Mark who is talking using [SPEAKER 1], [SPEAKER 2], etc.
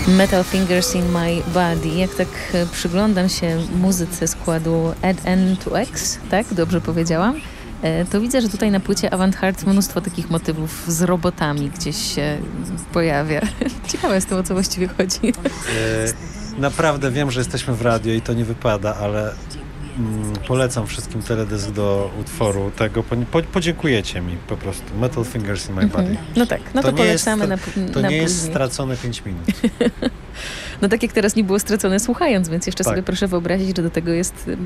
[SPEAKER 1] Metal Fingers in My Body. Jak tak przyglądam się muzyce składu Add N to X, tak? Dobrze powiedziałam? To widzę, że tutaj na płycie Avant Heart mnóstwo takich motywów z robotami gdzieś się pojawia. Ciekawe jest to, o co właściwie chodzi.
[SPEAKER 2] Naprawdę wiem, że jesteśmy w radio i to nie wypada, ale polecam wszystkim teledysk do utworu tego. Podziękujecie mi po prostu. Metal Fingers in My Body.
[SPEAKER 1] No tak, no to polecamy na później.
[SPEAKER 2] To nie jest stracone 5 minut.
[SPEAKER 1] No tak jak teraz nie było stracone słuchając, więc jeszcze
[SPEAKER 2] tak.
[SPEAKER 1] sobie proszę wyobrazić, że do tego jest